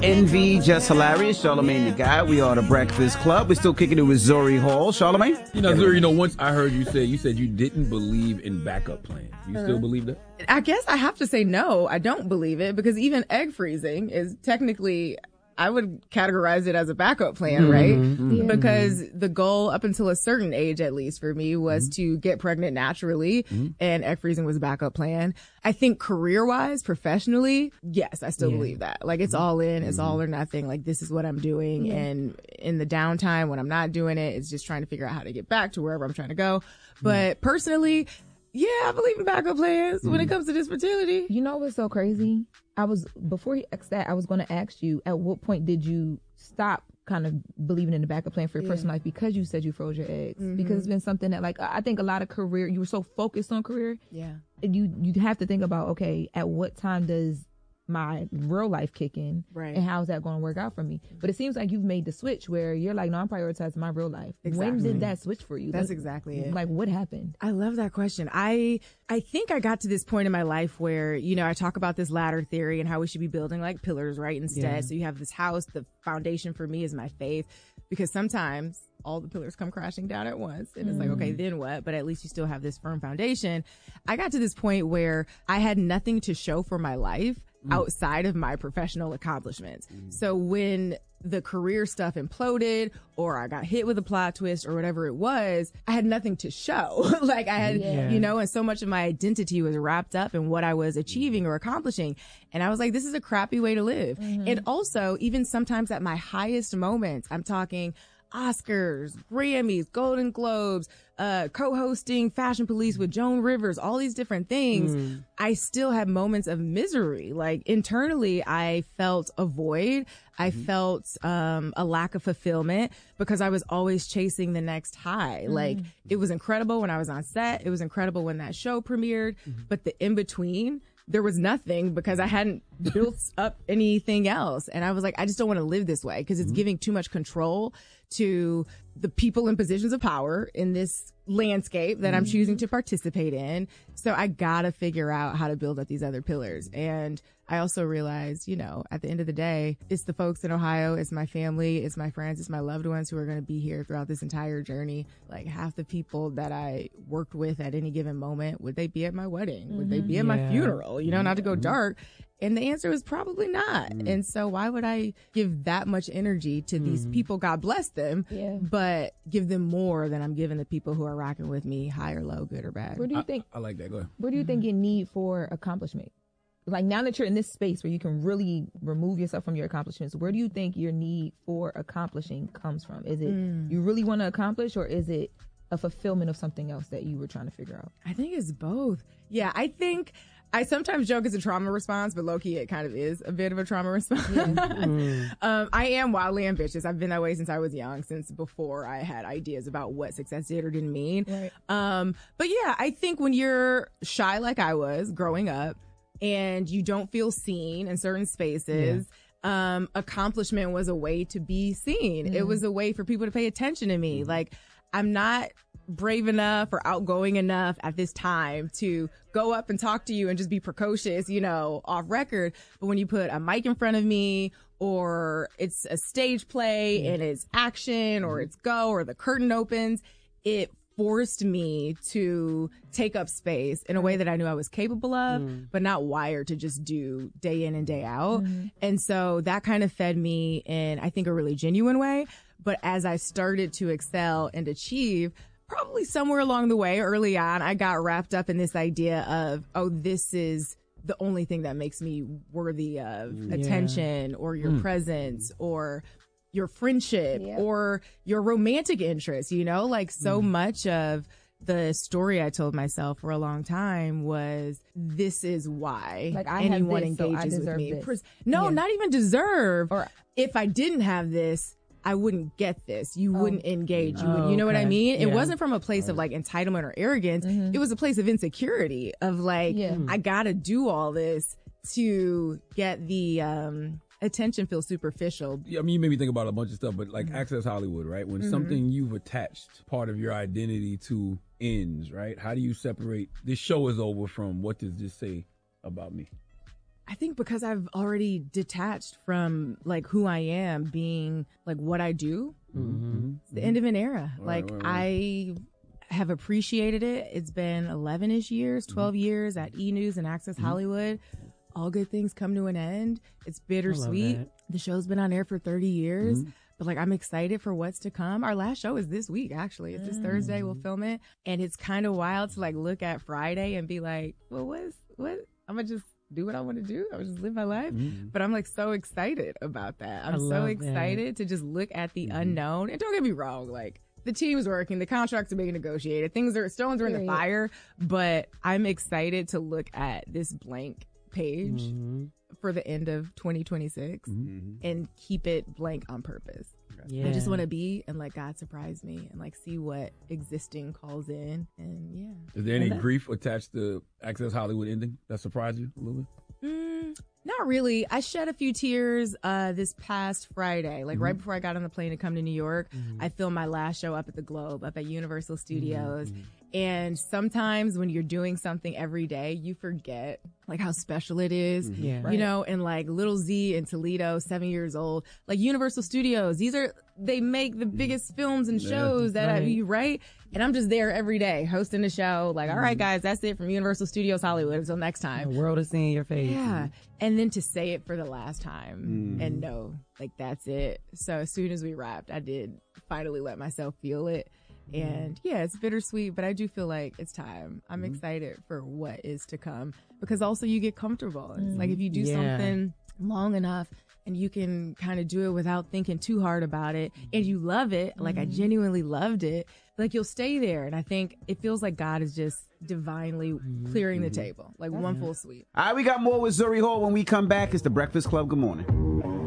Envy, Just Hilarious, Charlamagne the Guy. We are the Breakfast Club. We're still kicking it with Zuri Hall. Charlamagne? Zuri, once I heard you said you didn't believe in backup plans. You still believe that? I guess I have to say no, I don't believe it, because even egg freezing is technically, I would categorize it as a backup plan, right? Mm-hmm. Because the goal up until a certain age, at least for me, was to get pregnant naturally, and egg freezing was a backup plan. I think career-wise, professionally, yes, I still believe that. Like, it's all in, it's all or nothing. Like, this is what I'm doing. And in the downtime, when I'm not doing it, it's just trying to figure out how to get back to wherever I'm trying to go. But personally, yeah, I believe in backup plans when it comes to this fertility. You know what's so crazy? Before he asked that, I was going to ask you, at what point did you stop kind of believing in the backup plan for your personal life, because you said you froze your eggs? Because it's been something that, like, I think a lot of career, you were so focused on career. Yeah. You have to think about, okay, at what time does my real life kick in, right? And how's that going to work out for me? But it seems like you've made the switch where you're like, no, I'm prioritizing my real life. Exactly. When did that switch for you? That's exactly it. Like, what happened? I love that question. I think I got to this point in my life where, I talk about this ladder theory and how we should be building like pillars, right? Instead. So you have this house. The foundation for me is my faith, because sometimes all the pillars come crashing down at once, and it's like, okay, then what? But at least you still have this firm foundation. I got to this point where I had nothing to show for my life outside of my professional accomplishments. So when the career stuff imploded, or I got hit with a plot twist, or whatever it was, I had nothing to show. Like, I had, and so much of my identity was wrapped up in what I was achieving or accomplishing. And I was like, this is a crappy way to live. And also, even sometimes at my highest moments, I'm talking Oscars, Grammys, Golden Globes, co-hosting Fashion Police with Joan Rivers, all these different things, I still had moments of misery. Like, internally, I felt a void. I felt a lack of fulfillment, because I was always chasing the next high. Like, it was incredible when I was on set. It was incredible when that show premiered. But the in-between, there was nothing, because I hadn't built up anything else. And I was like, I just don't want to live this way, because it's giving too much control to the people in positions of power in this landscape that I'm choosing to participate in. So I gotta figure out how to build up these other pillars. And I also realized, at the end of the day, it's the folks in Ohio, it's my family, it's my friends, it's my loved ones who are going to be here throughout this entire journey. Like, half the people that I worked with at any given moment, would they be at my wedding? Would they be at my funeral? Not to go dark. And the answer was probably not. And so why would I give that much energy to these people, God bless them, but give them more than I'm giving the people who are rocking with me, high or low, good or bad? Where do you think? I like that. Go ahead. Where do you think you need for accomplishment? Like, now that you're in this space where you can really remove yourself from your accomplishments, where do you think your need for accomplishing comes from? Is it you really want to accomplish, or is it a fulfillment of something else that you were trying to figure out? I think it's both. Yeah, I think I sometimes joke it's a trauma response, but low-key it kind of is a bit of a trauma response. I am wildly ambitious. I've been that way since I was young, since before I had ideas about what success did or didn't mean. Right. But yeah, I think when you're shy like I was growing up, and you don't feel seen in certain spaces, accomplishment was a way to be seen. It was a way for people to pay attention to me. Like, I'm not brave enough or outgoing enough at this time to go up and talk to you and just be precocious, off record. But when you put a mic in front of me, or it's a stage play and it's action, or it's go, or the curtain opens, it forced me to take up space in a way that I knew I was capable of, but not wired to just do day in and day out. And so that kind of fed me in, I think, a really genuine way. But as I started to excel and achieve, probably somewhere along the way, early on, I got wrapped up in this idea of, oh, this is the only thing that makes me worthy of attention, or your presence, or your friendship, or your romantic interest, like so much of the story I told myself for a long time was, this is why anyone engages with me. No, not even deserve. Or if I didn't have this, I wouldn't get this. You wouldn't engage. You would, know what I mean? It wasn't from a place of like entitlement or arrogance. It was a place of insecurity of like, I gotta do all this to get the, attention feels superficial. Yeah, I mean, you made me think about a bunch of stuff, but like Access Hollywood, right? When something you've attached part of your identity to ends, right? How do you separate this show is over from what does this say about me? I think because I've already detached from like who I am being like what I do. It's the end of an era. I have appreciated it. It's been 11-ish years, 12 years at E! News and Access Hollywood. All good things come to an end. It's bittersweet. The show's been on air for 30 years. But like, I'm excited for what's to come. Our last show is this week, actually. It's this Thursday. We'll film it. And it's kind of wild to like look at Friday and be like, well, what? I'm going to just do what I want to do. I would just live my life. But I'm like so excited about that. I'm so excited to just look at the unknown. And don't get me wrong, like the team's working, the contracts are being negotiated, stones are in the fire, but I'm excited to look at this blank page for the end of 2026 and keep it blank on purpose. I just want to be and let God surprise me and like see what existing calls in. And is there any grief attached to Access Hollywood ending that surprised you a little bit? Not really. I shed a few tears this past Friday, like right before I got on the plane to come to New York. I filmed my last show up at the Globe, up at Universal Studios. And sometimes when you're doing something every day, you forget like how special it is, you know, and like little Z in Toledo, 7 years old, like Universal Studios, they make the biggest films and shows right? And I'm just there every day hosting the show. Like, all right, guys, that's it from Universal Studios Hollywood. Until next time. The world is seeing your face. Yeah. And then to say it for the last time and know, like, that's it. So as soon as we wrapped, I did finally let myself feel it. And it's bittersweet, but I do feel like it's time. I'm excited for what is to come because also you get comfortable. It's like if you do something long enough and you can kind of do it without thinking too hard about it and you love it, like I genuinely loved it, like you'll stay there. And I think it feels like God is just divinely clearing the table, like one full sweep. All right, we got more with Zuri Hall when we come back. It's the Breakfast Club. Good morning.